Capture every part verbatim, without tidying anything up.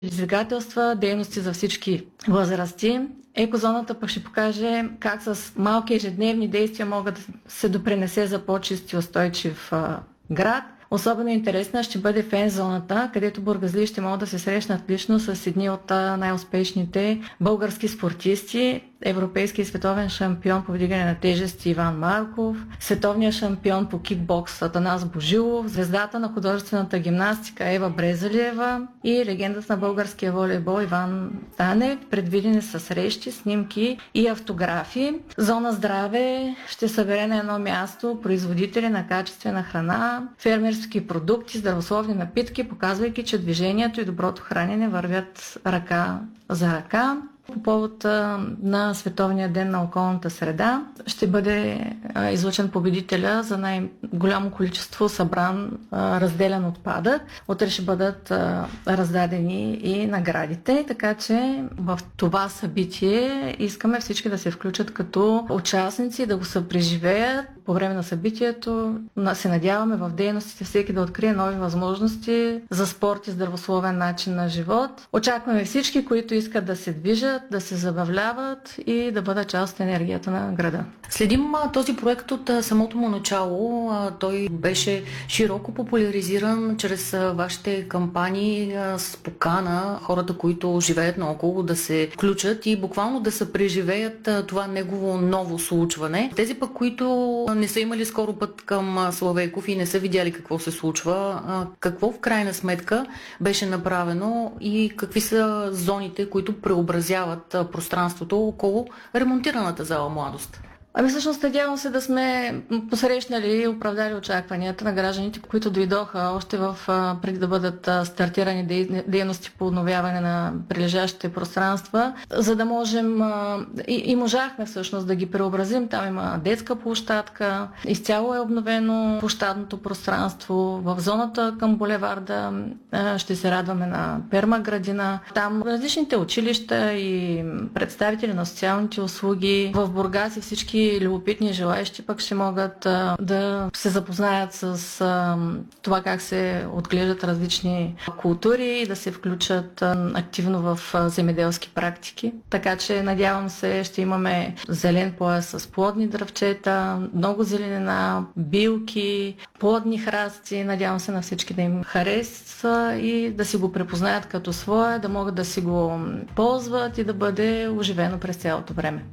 предизвикателства, дейности за всички възрасти. Екозоната пък ще покаже как с малки ежедневни действия могат да се допринесе за по-чист и устойчив а, град. Особено интересна ще бъде фен-зоната, където бургазли ще могат да се срещнат лично с едни от най-успешните български спортисти, европейски и световен шампион по вдигане на тежести Иван Марков, световния шампион по кикбокс Атанас Божилов, звездата на художествената гимнастика Ева Брезалиева и легендата на българския волейбол Иван Танев. Предвидени са срещи, снимки и автографи. Зона здраве ще събере на едно място производители на качествена храна, фермерски продукти, здравословни напитки, показвайки, че движението и доброто хранене вървят ръка за ръка. По повод а, на Световния ден на околната среда ще бъде а, излъчен победителя за най-голямо количество събран а, разделен отпадък. Утре ще бъдат а, раздадени и наградите, така че в това събитие искаме всички да се включат като участници, да го съпреживеят. По време на събитието се надяваме в дейностите всеки да открие нови възможности за спорт и здравословен начин на живот. Очакваме всички, които искат да се движат, да се забавляват и да бъдат част от енергията на града. Следим а, този проект от а, самото му начало. А, той беше широко популяризиран чрез а, вашите кампании а, с покана хората, които живеят наоколо, да се включат и буквално да се преживеят а, това негово ново случване. Тези пък, които не са имали скоро път към Славейков и не са видяли какво се случва, а, какво в крайна сметка беше направено и какви са зоните, които преобразяват а, пространството около ремонтираната зала Младост? Ами всъщност надявам се да сме посрещнали и оправдали очакванията на гражданите, които дойдоха още в, преди да бъдат стартирани дейности по обновяване на прилежащите пространства, за да можем и, и можахме всъщност да ги преобразим. Там има детска площадка, изцяло е обновено площадното пространство. В зоната към булеварда ще се радваме на пермаградина. Там различните училища и представители на социалните услуги в Бургас и всички любопитни желаещи пък ще могат а, да се запознаят с а, това как се отглеждат различни култури и да се включат а, активно в а, земеделски практики. Така че надявам се ще имаме зелен пояс с плодни дръвчета, много зеленина, билки, плодни храсти. Надявам се на всички да им хареса и да си го препознаят като свое, да могат да си го ползват и да бъде оживено през цялото време.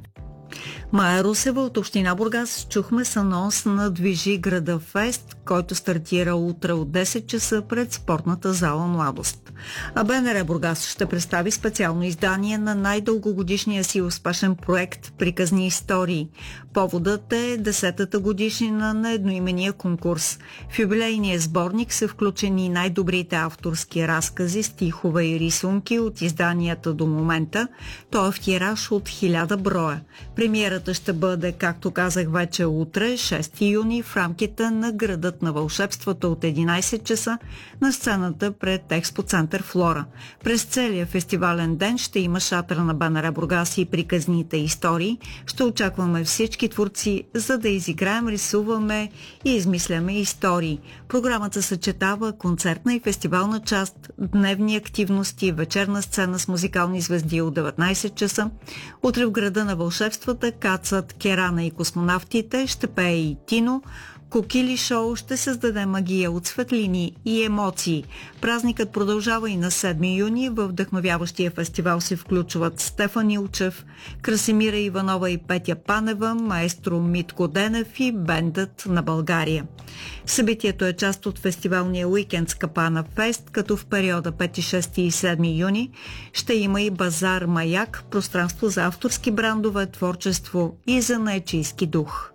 Мая Русева от община Бургас чухме с анонс на Движи града фест, който стартира утре от десет часа пред спортната зала Младост. А БНР Бургас ще представи специално издание на най-дългогодишния си успешен проект "Приказни истории". Поводът е десетата годишнина на едноименния конкурс. В юбилейния сборник са включени най-добрите авторски разкази, стихове и рисунки от изданията до момента. Той е в тираж от хиляда броя. Премиерата ще бъде, както казах вече, утре, шести юни, в рамките на Градът на вълшебствата от единайсет часа на сцената пред Експоцентър Флора. През целия фестивален ден ще има шатъра на БНР Бургас и приказните истории. Ще очакваме всички творци, за да изиграем, рисуваме и измисляме истории. Програмата съчетава концертна и фестивална част, дневни активности, вечерна сцена с музикални звезди от деветнайсет часа. Утре в Града на вълшебствата кацат Керана и космонавтите, ще пее и Тино. Кокили шоу ще създаде магия от светлини и емоции. Празникът продължава и на седми юни. Във вдъхновяващия фестивал се включват Стефан Илчев, Красимира Иванова и Петя Панева, маестро Митко Денев и бендът на България. Събитието е част от фестивалния уикенд Скапана Фест, като в периода пети, шести и седми юни ще има и базар Маяк, пространство за авторски брандове, творчество и за наечийски дух.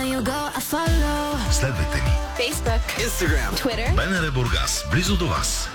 Следвайте ни Facebook, Instagram, Twitter, БНР Бургас, близо до вас.